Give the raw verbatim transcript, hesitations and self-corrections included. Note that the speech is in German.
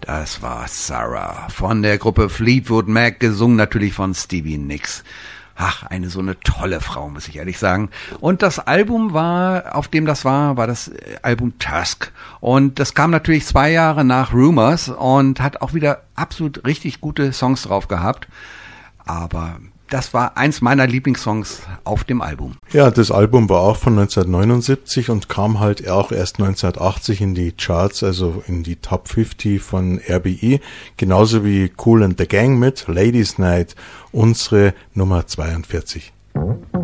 Das war Sarah von der Gruppe Fleetwood Mac, gesungen natürlich von Stevie Nicks. Ach, eine so eine tolle Frau, muss ich ehrlich sagen. Und das Album war, auf dem das war, war das Album Tusk. Und das kam natürlich zwei Jahre nach Rumors und hat auch wieder absolut richtig gute Songs drauf gehabt. Aber das war eins meiner Lieblingssongs auf dem Album. Ja, das Album war auch von neunzehnhundertneunundsiebzig und kam halt auch erst neunzehnhundertachtzig in die Charts, also in die Top fünfzig von R B E, genauso wie Kool and the Gang mit Ladies Night, unsere Nummer zweiundvierzig.